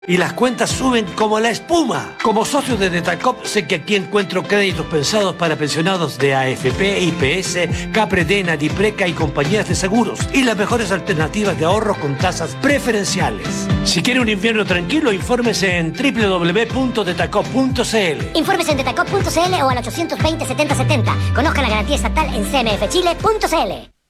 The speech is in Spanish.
Y las cuentas suben como la espuma. Como socio de Detacop sé que aquí encuentro créditos pensados para pensionados de AFP, IPS, Capredena, Dipreca y compañías de seguros. Y las mejores alternativas de ahorro con tasas preferenciales. Si quiere un invierno tranquilo, infórmese en www.detacop.cl. Infórmese en detacop.cl o al 820 7070. Conozca la garantía estatal en cmfchile.cl.